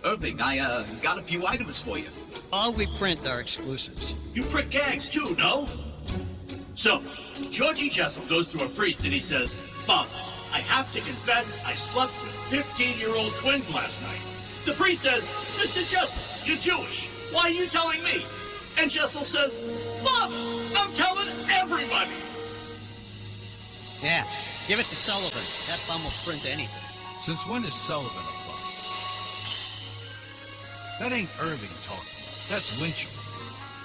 Irving, I got a few items for you. All we print are exclusives. You print gags too, no? So, Georgie Jessel goes to a priest and he says, Father, I have to confess I slept with 15-year-old twins last night. The priest says, Mr. Jessel, you're Jewish. Why are you telling me? And Jessel says, Father, I'm telling everybody. Yeah, give it to Sullivan. That bum will print anything. Since when is Sullivan a bum? That ain't Irving talking. That's lynching.